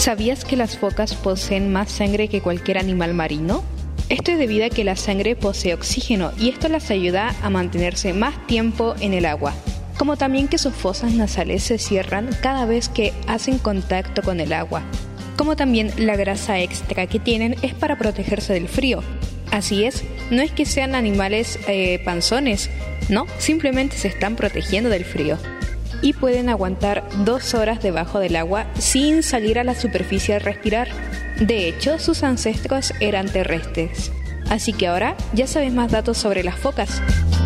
¿Sabías que las focas poseen más sangre que cualquier animal marino? Esto es debido a que la sangre posee oxígeno y esto las ayuda a mantenerse más tiempo en el agua, como también que sus fosas nasales se cierran cada vez que hacen contacto con el agua, como también la grasa extra que tienen es para protegerse del frío. Así es, no es que sean animales panzones, no, simplemente se están protegiendo del frío. Y pueden aguantar 2 horas debajo del agua sin salir a la superficie a respirar. De hecho, sus ancestros eran terrestres. Así que ahora ya sabes más datos sobre las focas.